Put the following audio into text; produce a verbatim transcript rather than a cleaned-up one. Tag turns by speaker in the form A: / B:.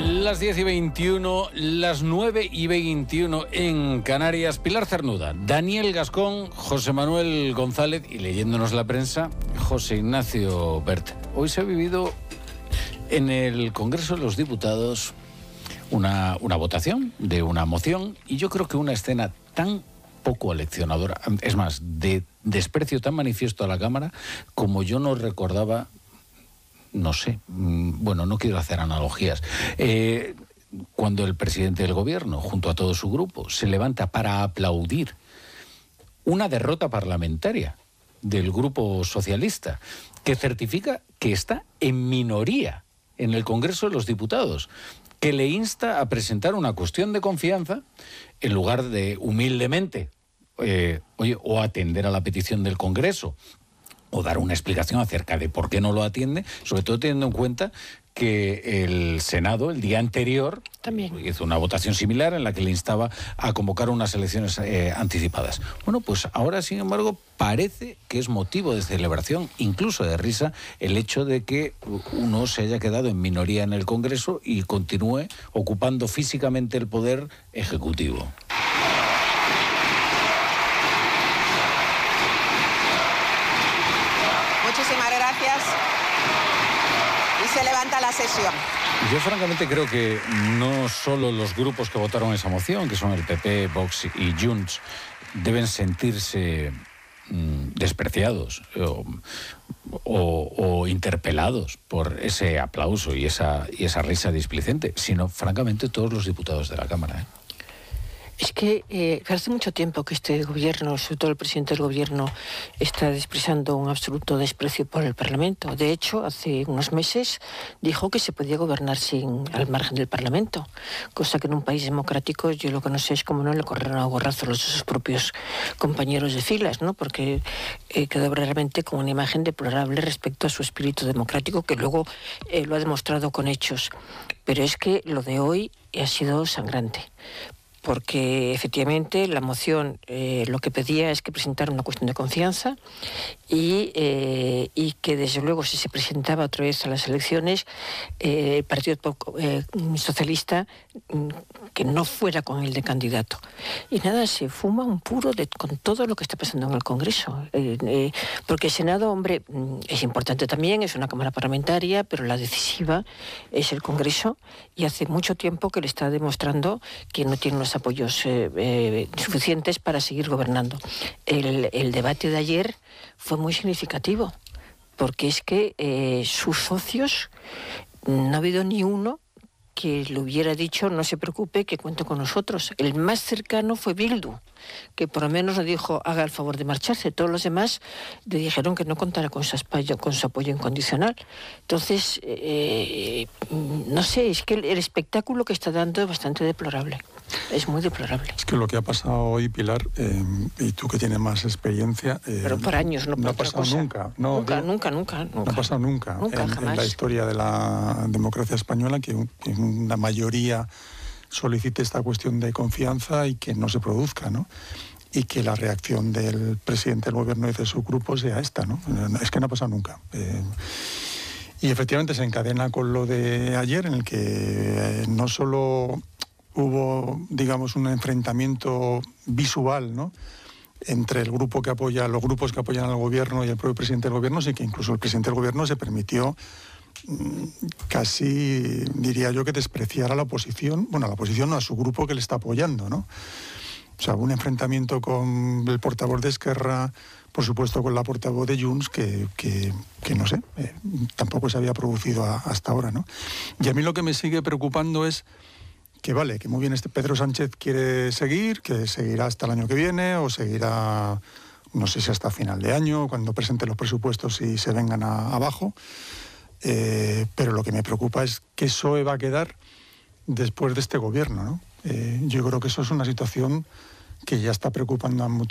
A: Las diez y veintiuno, las nueve y veintiuno en Canarias. Pilar Cernuda, Daniel Gascón, José Manuel González y, leyéndonos la prensa, José Ignacio Bert. Hoy se ha vivido en el Congreso de los Diputados una, una votación de una moción, y yo creo que una escena tan poco aleccionadora, es más, de desprecio tan manifiesto a la Cámara como yo no recordaba. No sé, bueno, no quiero hacer analogías. Eh, cuando el presidente del gobierno, junto a todo su grupo, se levanta para aplaudir una derrota parlamentaria del grupo socialista, que certifica que está en minoría en el Congreso de los Diputados, que le insta a presentar una cuestión de confianza en lugar de humildemente, eh, oye, o atender a la petición del Congreso, o dar una explicación acerca de por qué no lo atiende, sobre todo teniendo en cuenta que el Senado el día anterior también hizo una votación similar en la que le instaba a convocar unas elecciones eh, anticipadas. Bueno, pues ahora, sin embargo, parece que es motivo de celebración, incluso de risa, el hecho de que uno se haya quedado en minoría en el Congreso y continúe ocupando físicamente el poder ejecutivo.
B: Muchísimas gracias. Y se levanta la sesión.
A: Yo francamente creo que no solo los grupos que votaron esa moción, que son el P P, Vox y Junts, deben sentirse mmm, despreciados o, o, o interpelados por ese aplauso y esa, y esa risa displicente, sino francamente todos los diputados de la Cámara, ¿eh?
C: Es que eh, hace mucho tiempo que este gobierno, sobre todo el presidente del gobierno, está expresando un absoluto desprecio por el Parlamento. De hecho, hace unos meses dijo que se podía gobernar sin al margen del Parlamento, cosa que en un país democrático yo lo que no sé es cómo no le corrieron a gorrazos a sus propios compañeros de filas, ¿no? Porque eh, quedó realmente con una imagen deplorable respecto a su espíritu democrático, que luego eh, lo ha demostrado con hechos. Pero es que lo de hoy ha sido sangrante, porque efectivamente la moción eh, lo que pedía es que presentara una cuestión de confianza y, eh, y que desde luego si se presentaba otra vez a las elecciones eh, el Partido eh, Socialista que no fuera con el de candidato. Y nada, se fuma un puro de, con todo lo que está pasando en el Congreso. Eh, eh, porque el Senado, hombre, es importante también, es una Cámara parlamentaria, pero la decisiva es el Congreso, y hace mucho tiempo que le está demostrando que no tiene unos apoyos eh, eh, suficientes para seguir gobernando. El, el debate de ayer fue muy significativo, porque es que eh, sus socios, no ha habido ni uno que le hubiera dicho no se preocupe, que cuente con nosotros. El más cercano fue Bildu, que por lo menos le dijo haga el favor de marcharse. Todos los demás le dijeron que no contara con su apoyo, con su apoyo incondicional. Entonces, eh, no sé, es que el, el espectáculo que está dando es bastante deplorable. Es muy deplorable.
D: Es que lo que ha pasado hoy, Pilar, eh, y tú que tienes más experiencia... Eh,
C: Pero por años, no por
D: no ha
C: otra
D: pasado
C: cosa.
D: Nunca. No,
C: nunca,
D: digo,
C: nunca, nunca, nunca.
D: No ha pasado nunca,
C: nunca
D: en, en la historia de la democracia española, que, que una mayoría solicite esta cuestión de confianza y que no se produzca, ¿no? Y que la reacción del presidente del gobierno y de su grupo sea esta, ¿no? Es que no ha pasado nunca. Eh, y efectivamente se encadena con lo de ayer, en el que eh, no solo hubo, digamos, un enfrentamiento visual, ¿no?, entre el grupo que apoya, los grupos que apoyan al gobierno y el propio presidente del gobierno, sí que incluso el presidente del gobierno se permitió casi, diría yo, que despreciar a la oposición, bueno, a la oposición no, a su grupo que le está apoyando, ¿no? O sea, un enfrentamiento con el portavoz de Esquerra, por supuesto con la portavoz de Junts, que, que, que no sé, eh, tampoco se había producido a, hasta ahora, ¿no? Y a mí lo que me sigue preocupando es que vale, que muy bien este Pedro Sánchez quiere seguir, que seguirá hasta el año que viene, o seguirá, no sé si hasta final de año, cuando presente los presupuestos y se vengan a, abajo, eh, pero lo que me preocupa es qué P S O E va a quedar después de este gobierno, ¿no? Eh, yo creo que eso es una situación que ya está preocupando a muchos.